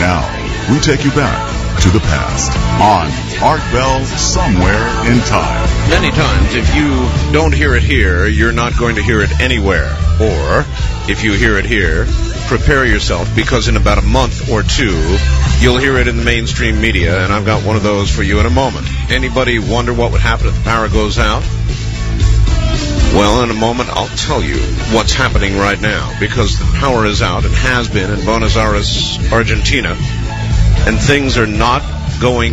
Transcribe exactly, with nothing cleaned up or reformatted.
Now, we take you back to the past on Art Bell Somewhere in Time. Many times, if you don't hear it here, you're not going to hear it anywhere. Or, if you hear it here, prepare yourself, because in about a month or two, you'll hear it in the mainstream media, and I've got one of those for you in a moment. Anybody wonder what would happen if the power goes out? Well, in a moment, I'll tell you what's happening right now, because the power is out and has been in Buenos Aires, Argentina, and things are not going